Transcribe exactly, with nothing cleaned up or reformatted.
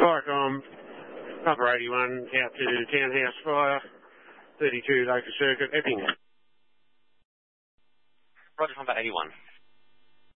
Like um, number eighty-one out to Townhouse Fire, thirty-two Local Circuit, Epping. Roger, number eighty-one.